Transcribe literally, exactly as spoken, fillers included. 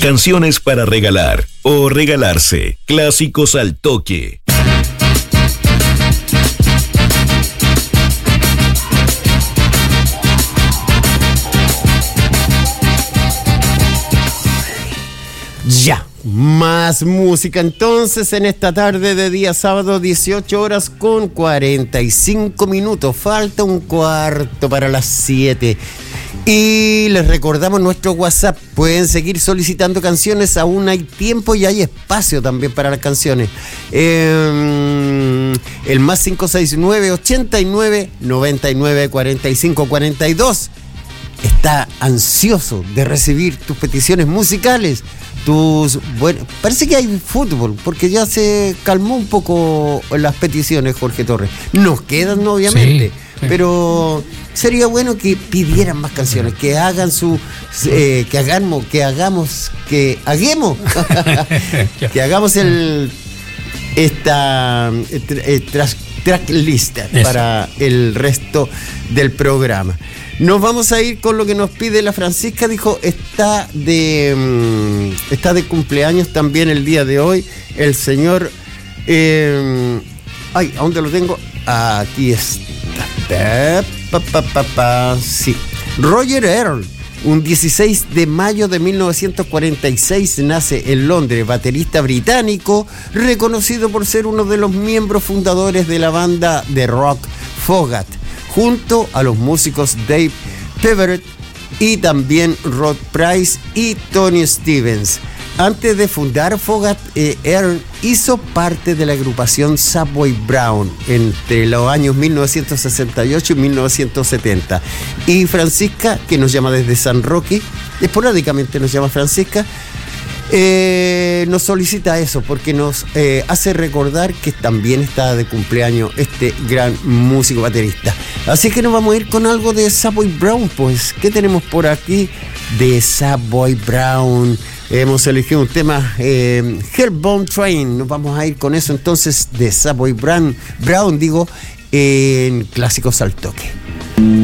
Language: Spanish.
Canciones para regalar o regalarse. Clásicos al toque. Ya, más música entonces en esta tarde de día sábado, dieciocho horas con cuarenta y cinco minutos. Falta un cuarto para las siete. Y les recordamos nuestro WhatsApp. Pueden seguir solicitando canciones, aún hay tiempo y hay espacio también para las canciones. Eh, el más cinco seis nueve, ochenta y nueve, noventa y nueve, cuarenta y cinco, cuarenta y dos. Está ansioso de recibir tus peticiones musicales. Tus, bueno, parece que hay fútbol, porque ya se calmó un poco las peticiones, Jorge Torres. Nos quedan, obviamente, sí, sí. Pero sería bueno que pidieran más canciones, que hagan su, eh, que hagamos, que hagamos, que hagamos, que hagamos el esta eh, track, track list para el resto del programa. Nos vamos a ir con lo que nos pide la Francisca. Dijo, está de está de cumpleaños también el día de hoy el señor eh, ay, ¿a dónde lo tengo? Aquí está. Pa, pa, pa, pa, sí. Roger Earl, un dieciséis de mayo de mil novecientos cuarenta y seis, nace en Londres, baterista británico, reconocido por ser uno de los miembros fundadores de la banda de rock Fogat, junto a los músicos Dave Peverett y también Rod Price y Tony Stevens. Antes de fundar Fogat, eh, Earl hizo parte de la agrupación Subway Brown entre los años mil novecientos sesenta y ocho y mil novecientos setenta. Y Francisca, que nos llama desde San Roque, esporádicamente nos llama Francisca, Eh, nos solicita eso porque nos eh, hace recordar que también está de cumpleaños este gran músico baterista. Así que nos vamos a ir con algo de Subway Brown. Pues, ¿qué tenemos por aquí de Subway Brown? Hemos elegido un tema, eh, Hellbound Train. Nos vamos a ir con eso entonces de Subway Brown, Brown digo, en Clásicos al Toque.